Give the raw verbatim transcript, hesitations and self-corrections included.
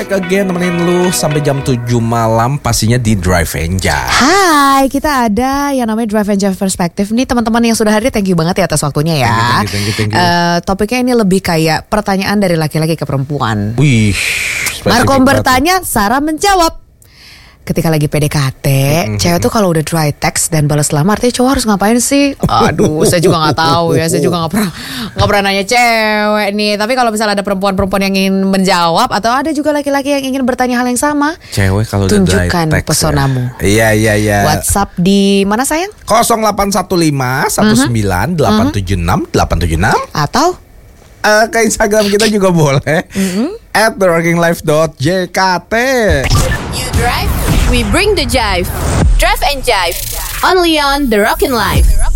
Back again temenin lu sampai jam tujuh malam pastinya di Drive and Jive. Hai, kita ada yang namanya Drive and Jive Perspective nih, teman-teman yang sudah hadir, thank you banget ya atas waktunya ya. Thank you, thank you, thank you, thank you. Uh, topiknya ini lebih kayak pertanyaan dari laki-laki ke perempuan. Wih, Markom bertanya, Sarah menjawab. Ketika lagi P D K T, mm-hmm. cewek tuh kalau udah dry text dan balas lama, artinya cowok harus ngapain sih? Aduh, saya juga nggak tahu ya, saya juga nggak pernah nggak pernah nanya cewek nih. Tapi kalau misalnya ada perempuan-perempuan yang ingin menjawab atau ada juga laki-laki yang ingin bertanya hal yang sama, cewek kalau udah dry tunjukkan text pesonamu. Iya iya iya. WhatsApp di mana sayang? nol delapan satu lima satu sembilan delapan tujuh enam delapan tujuh enam atau uh, ke Instagram kita juga boleh. Mm-hmm. at the rocking life dot j k t. You drive, we bring the jive. Drive and Jive, only on The Rockin' Life.